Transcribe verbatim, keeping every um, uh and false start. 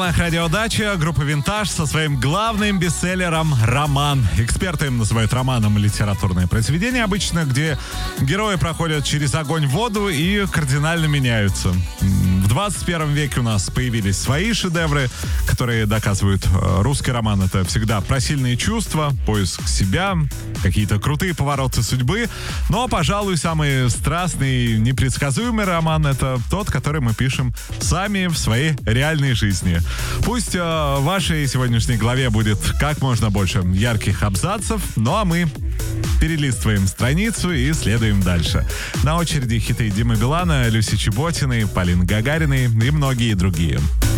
волнах Радио Дача группа «Винтаж» со своим главным бестселлером «Роман». Эксперты им называют романом литературное произведение обычно, где герои проходят через огонь, воду и кардинально меняются. В двадцать первом веке у нас появились свои шедевры, которые доказывают, русский роман — это всегда про сильные чувства, поиск себя, какие-то крутые повороты судьбы. Но, пожалуй, самый страстный и непредсказуемый роман — это тот, который мы пишем сами в своей реальной жизни. Пусть э, в вашей сегодняшней главе будет как можно больше ярких абзацев, ну а мы перелистываем страницу и следуем дальше. На очереди хиты Димы Билана, Люси Чеботиной, Полины Гагариной и многие другие.